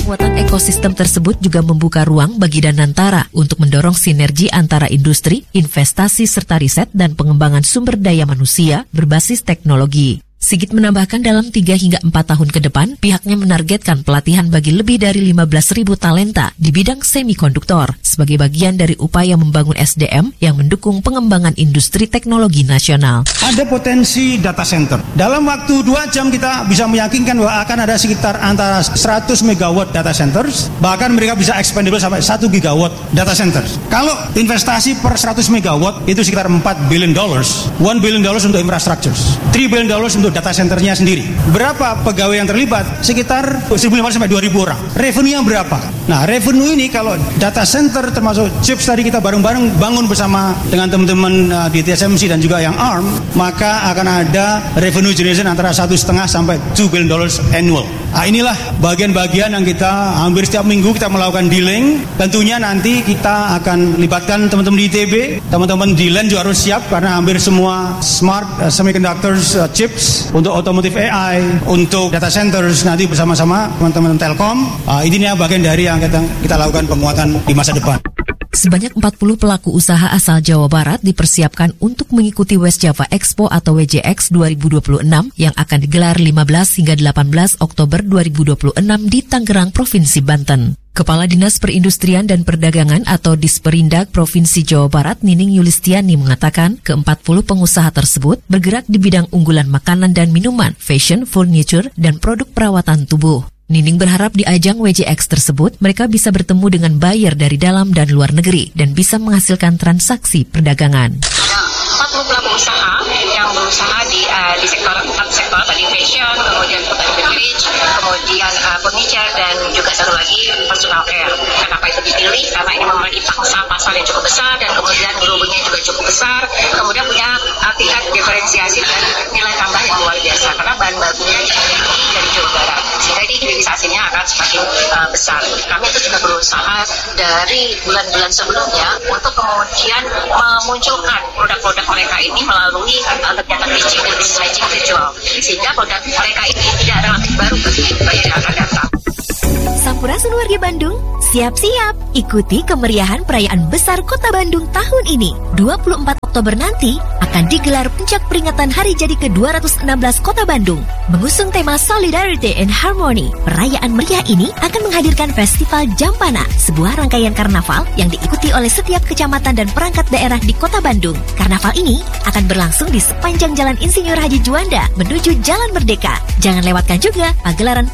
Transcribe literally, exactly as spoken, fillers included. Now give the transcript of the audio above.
Penguatan ekosistem tersebut juga membuka ruang bagi Danantara untuk mendorong sinergi antara industri, investasi serta riset dan pengembangan sumber daya manusia berbasis teknologi. Sigit menambahkan dalam tiga hingga empat tahun ke depan, pihaknya menargetkan pelatihan bagi lebih dari lima belas ribu talenta di bidang semikonduktor sebagai bagian dari upaya membangun S D M yang mendukung pengembangan industri teknologi nasional. Ada potensi data center. Dalam waktu dua jam kita bisa meyakinkan bahwa akan ada sekitar antara seratus megawatt data centers, bahkan mereka bisa expandable sampai satu gigawatt data centers. Kalau investasi per seratus megawatt itu sekitar empat billion dollars, one billion dollars untuk infrastructure, three billion dollars untuk data centernya sendiri. Berapa pegawai yang terlibat? Sekitar seribu lima ratus sampai dua ribu orang. Revenue-nya berapa? Nah, revenue ini kalau data center termasuk chips tadi kita bareng-bareng bangun bersama dengan teman-teman uh, di T S M C dan juga yang A R M, maka akan ada revenue generation antara satu setengah sampai two billion dollars annual. Nah, inilah bagian-bagian yang kita hampir setiap minggu kita melakukan dealing. Tentunya nanti kita akan libatkan teman-teman di I T B, teman-teman di L A N juga harus siap karena hampir semua smart uh, semiconductors uh, chips untuk otomotif A I, untuk data centers nanti bersama-sama teman-teman Telkom. Uh, ini bagian dari yang kita, kita lakukan penguatan di masa depan. Sebanyak empat puluh pelaku usaha asal Jawa Barat dipersiapkan untuk mengikuti West Java Expo atau W J X dua ribu dua puluh enam yang akan digelar lima belas hingga delapan belas Oktober dua ribu dua puluh enam di Tangerang, Provinsi Banten. Kepala Dinas Perindustrian dan Perdagangan atau Disperindak Provinsi Jawa Barat, Nining Yulistiani mengatakan ke empat puluh pengusaha tersebut bergerak di bidang unggulan makanan dan minuman, fashion, furniture, dan produk perawatan tubuh. Nining berharap di ajang W J X tersebut mereka bisa bertemu dengan buyer dari dalam dan luar negeri dan bisa menghasilkan transaksi perdagangan. empat puluh pelaku usaha yang berusaha di uh, di sektor empat sektor tadi fashion, kemudian food and beverage, kemudian uh, furniture dan juga satu lagi personal care. Kenapa itu dipilih? Karena ini memiliki pangsa pasar yang cukup besar dan kemudian berhubungnya juga cukup besar. Kemudian punya uh, tingkat diferensiasi dan nilai tambah yang luar biasa karena bahan bakunya dari Jawa Barat. Sehingga ini hilirisasinya akan semakin uh, besar. Kami itu sudah berusaha dari bulan-bulan sebelumnya untuk kemudian memunculkan produk-produk mereka ini melalui uh, kegiatan pitching dan business matching virtual. Sehingga produk mereka ini tidak relatif baru bagi buyer yang akan datang. Sampurasun warga Bandung, siap-siap ikuti kemeriahan perayaan besar Kota Bandung tahun ini. dua puluh empat Oktober nanti akan digelar puncak peringatan hari jadi ke dua ratus enam belas Kota Bandung. Mengusung tema Solidarity and Harmony, perayaan meriah ini akan menghadirkan Festival Jampana, sebuah rangkaian karnaval yang diikuti oleh setiap kecamatan dan perangkat daerah di Kota Bandung. Karnaval ini akan berlangsung di sepanjang Jalan Insinyur Haji Juanda menuju Jalan Merdeka. Jangan lewatkan juga pagelaran